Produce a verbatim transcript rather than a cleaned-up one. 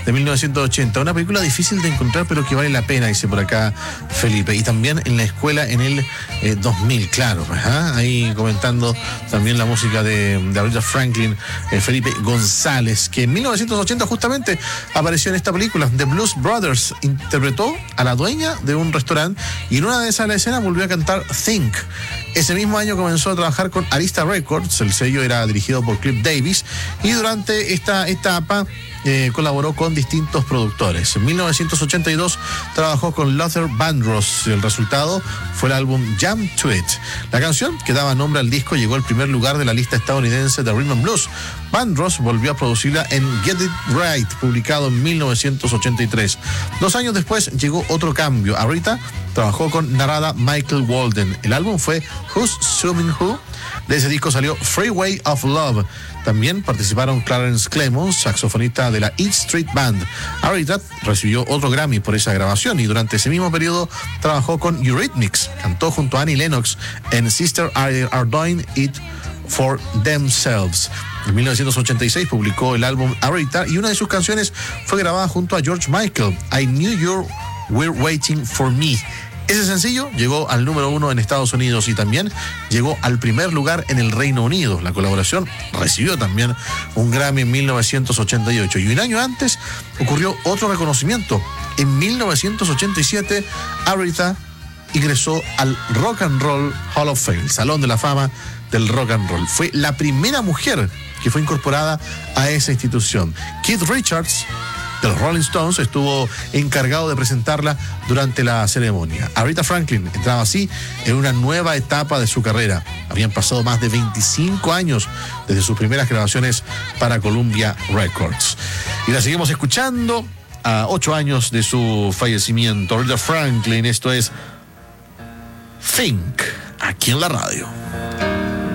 de mil novecientos ochenta. Una película difícil de encontrar, pero que vale la pena, dice por acá Felipe. Y también En la escuela en el eh, dos mil, claro. ¿eh? Ahí comentando también la música de, de Aretha Franklin, eh, Felipe González, que en mil novecientos ochenta justamente apareció en esta película. The Blues Brothers interpretó a la dueña de un restaurante y en una de esas escenas volvió a cantar Think. Ese mismo año comenzó a trabajar con Arista Records, el sello era dirigido por Cliff Davis, y durante esta etapa eh, colaboró con distintos productores. En mil novecientos ochenta y dos trabajó con Luther Vandross. El resultado fue el álbum Jam to It. La canción, que daba nombre al disco, llegó al primer lugar de la lista estadounidense de Rhythm and Blues. Vandross volvió a producirla en Get It Right, publicado en mil novecientos ochenta y tres. Dos años después llegó otro cambio. Aretha trabajó con Narada Michael Walden. El álbum fue Who's Suing Who. De ese disco salió Freeway of Love. También participaron Clarence Clemons, saxofonista de la E Street Band. Aretha recibió otro Grammy por esa grabación y durante ese mismo periodo trabajó con Eurythmics. Cantó junto a Annie Lennox en Sister Are, Are Doing It for Themselves. En mil novecientos ochenta y seis publicó el álbum Aretha y una de sus canciones fue grabada junto a George Michael, I Knew You Were Waiting for Me. Ese sencillo llegó al número uno en Estados Unidos y también llegó al primer lugar en el Reino Unido. La colaboración recibió también un Grammy en mil novecientos ochenta y ocho. Y un año antes ocurrió otro reconocimiento. En mil novecientos ochenta y siete, Aretha ingresó al Rock and Roll Hall of Fame, el Salón de la Fama del Rock and Roll. Fue la primera mujer que fue incorporada a esa institución. Keith Richards, de los Rolling Stones, estuvo encargado de presentarla durante la ceremonia. Aretha Franklin entraba así en una nueva etapa de su carrera. Habían pasado más de veinticinco años desde sus primeras grabaciones para Columbia Records. Y la seguimos escuchando a ocho años de su fallecimiento. Aretha Franklin, esto es Think, aquí en la radio.